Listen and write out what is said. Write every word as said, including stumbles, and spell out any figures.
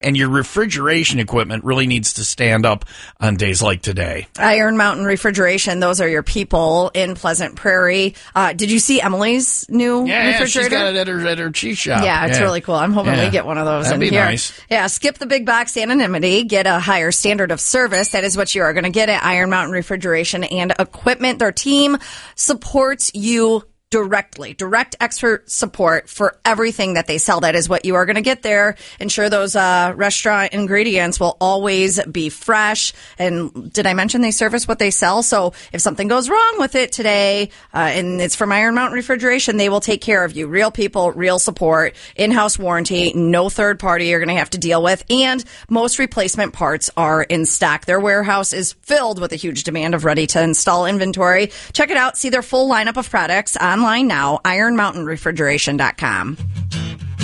and your refrigeration equipment really needs to stand up on days like today. Iron Mountain Refrigeration, those are your people in Pleasant Prairie. Uh, did you see Emily's new yeah, refrigerator? Yeah, she's got it at her, at her cheese shop. Yeah, it's yeah. really cool. I'm hoping yeah. we get one of those That'd in be here. Nice. Yeah, skip the big box anonymity. Get a higher standard of service. That is what you are going to get at Iron Mountain Refrigeration and Equipment. Their team supports you directly, direct expert support for everything that they sell. That is what you are going to get there. Ensure those uh, restaurant ingredients will always be fresh. And did I mention they service what they sell? So if something goes wrong with it today, uh, and it's from Iron Mountain Refrigeration, they will take care of you. Real people, real support, in-house warranty, no third party you're going to have to deal with. And most replacement parts are in stock. Their warehouse is filled with a huge demand of ready-to-install inventory. Check it out. See their full lineup of products on online now, iron mountain refrigeration dot com.